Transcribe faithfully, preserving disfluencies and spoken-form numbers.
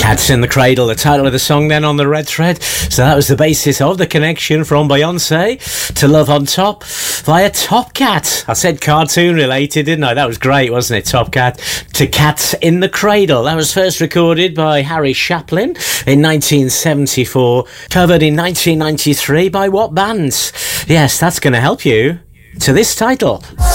Cats in the Cradle, the title of the song then on the red thread. So that was the basis of the connection from Beyonce to Love on Top via Top Cat. I said cartoon related, didn't I? That was great, wasn't it? Top Cat to Cats in the Cradle. That was first recorded by Harry Chaplin in nineteen seventy-four, covered in nineteen ninety-three by what bands? Yes, that's going to help you to this title.